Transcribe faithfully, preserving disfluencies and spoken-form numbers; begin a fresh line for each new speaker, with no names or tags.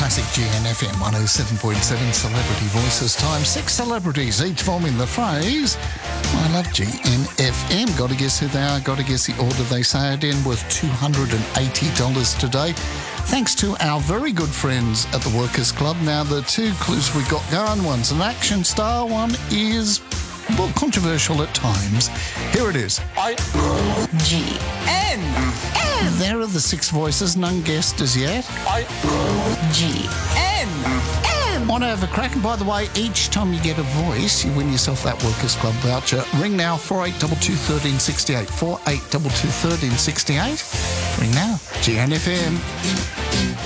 Classic G N F M one oh seven point seven Celebrity Voices time. Six celebrities, each forming the phrase, I love G N F M. Got to guess who they are, got to guess the order they say it in, worth two hundred eighty dollars today. Thanks to our very good friends at the Workers Club. Now, the two clues we got going, one's an action star, one is, well, controversial at times. Here it is.
I...
G
N...
N
There are the six voices, none guessed as yet.
I...
G
N...
M
Want to have a crack? And by the way, each time you get a voice, you win yourself that Workers Club voucher. Ring now, four eight two two, one three six eight. four eight two two, one three six eight. Ring now. G N F M.